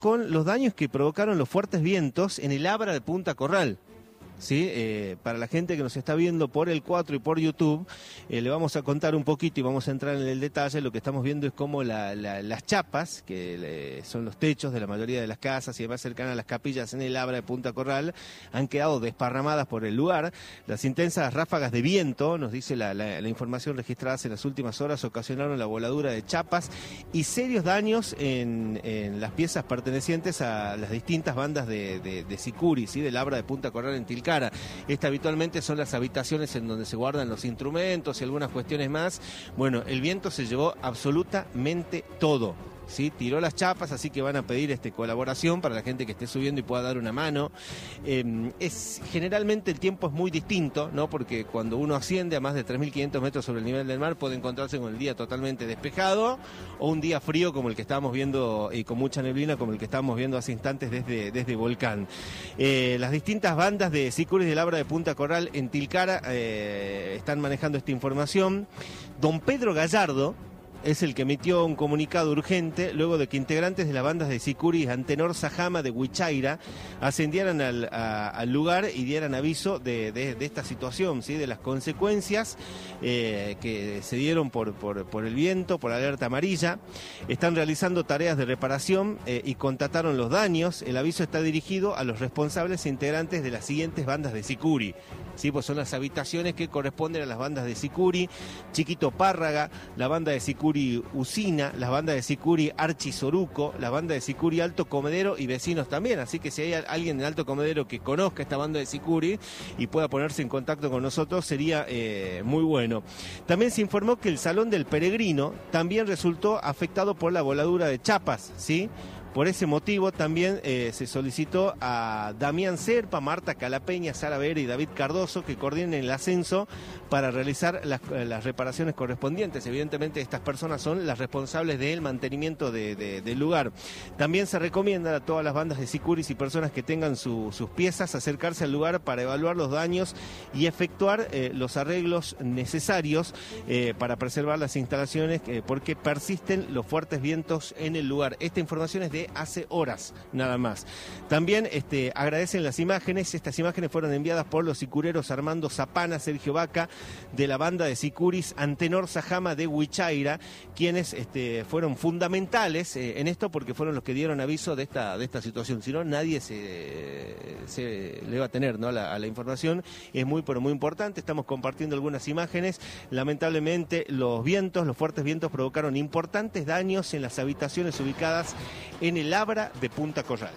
con los daños que provocaron los fuertes vientos en el Abra de Punta Corral. ¿Sí? Para la gente que nos está viendo por el 4 y por YouTube, le vamos a contar un poquito y vamos a entrar en el detalle. Lo que estamos viendo es cómo las chapas, que son los techos de la mayoría de las casas y además cercanas a las capillas en el Abra de Punta Corral, han quedado desparramadas por el lugar. Las intensas ráfagas de viento, nos dice la información registrada en las últimas horas, ocasionaron la voladura de chapas y serios daños en las piezas pertenecientes a las distintas bandas de Sicuri, ¿sí? Del Abra de Punta Corral en Tilcara. Esta habitualmente son las habitaciones en donde se guardan los instrumentos y algunas cuestiones más. Bueno, el viento se llevó absolutamente todo. ¿Sí? Tiró las chapas, así que van a pedir colaboración para la gente que esté subiendo y pueda dar una mano. Generalmente el tiempo es muy distinto, ¿no? Porque cuando uno asciende a más de 3.500 metros sobre el nivel del mar puede encontrarse con el día totalmente despejado o un día frío como el que estábamos viendo y con mucha neblina como el que estábamos viendo hace instantes desde Volcán. Las distintas bandas de Sicuris del Abra de Punta Corral en Tilcara están manejando esta información. Don Pedro Gallardo es el que emitió un comunicado urgente luego de que integrantes de las bandas de Sicuri Antenor Sajama de Huichaira ascendieran al lugar y dieran aviso de esta situación, ¿sí? De las consecuencias que se dieron por el viento, por alerta amarilla. Están realizando tareas de reparación y constataron los daños. El aviso está dirigido a los responsables e integrantes de las siguientes bandas de Sicuri, ¿sí? Pues son las habitaciones que corresponden a las bandas de Sicuri, Chiquito Párraga, la banda de Sicuri Usina, las bandas de Sicuri Archi Soruco, la banda de Sicuri Alto Comedero y vecinos también. Así que si hay alguien en Alto Comedero que conozca esta banda de Sicuri y pueda ponerse en contacto con nosotros, sería muy bueno. También se informó que el Salón del Peregrino también resultó afectado por la voladura de chapas, ¿sí? Por ese motivo también se solicitó a Damián Serpa, Marta Calapeña, Sara Vera y David Cardoso que coordinen el ascenso para realizar las reparaciones correspondientes. Evidentemente estas personas son las responsables del mantenimiento del lugar. También se recomienda a todas las bandas de Sicuris y personas que tengan sus piezas acercarse al lugar para evaluar los daños y efectuar los arreglos necesarios para preservar las instalaciones porque persisten los fuertes vientos en el lugar. Esta información es de hace horas nada más. También agradecen las imágenes. Estas imágenes fueron enviadas por los sicureros Armando Zapana, Sergio Vaca de la banda de Sicuris Antenor Sajama de Huichaira, quienes fueron fundamentales en esto porque fueron los que dieron aviso de esta situación. Si no, nadie se le va a tener, ¿no? a la información. Es muy pero muy importante. Estamos compartiendo algunas imágenes. Lamentablemente los fuertes vientos provocaron importantes daños en las habitaciones ubicadas en el Abra de Punta Corral.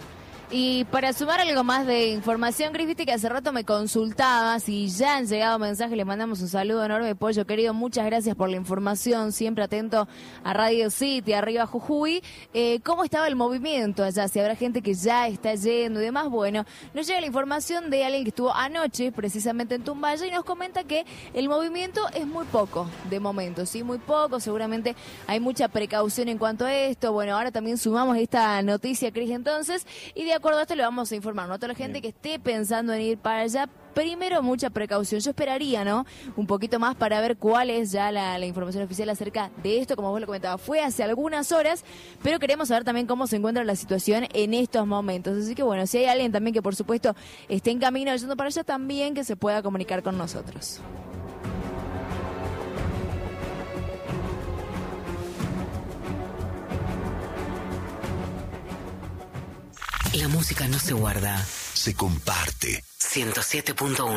Y para sumar algo más de información, Cris, viste que hace rato me consultaba si ya han llegado mensajes, le mandamos un saludo enorme, Pollo querido, muchas gracias por la información, siempre atento a Radio City, arriba Jujuy. ¿Cómo estaba el movimiento allá? Si habrá gente que ya está yendo y demás. Bueno, nos llega la información de alguien que estuvo anoche precisamente en Tumbaya y nos comenta que el movimiento es muy poco de momento, sí, muy poco, seguramente hay mucha precaución en cuanto a esto. Bueno, ahora también sumamos esta noticia, Cris, entonces, y de acuerdo a esto le vamos a informar, ¿no? A toda la gente que esté pensando en ir para allá, primero mucha precaución. Yo esperaría, ¿no? Un poquito más para ver cuál es ya la información oficial acerca de esto, como vos lo comentabas. Fue hace algunas horas, pero queremos saber también cómo se encuentra la situación en estos momentos. Así que bueno, si hay alguien también que por supuesto esté en camino yendo para allá, también que se pueda comunicar con nosotros. La música no se guarda, se comparte. 107.1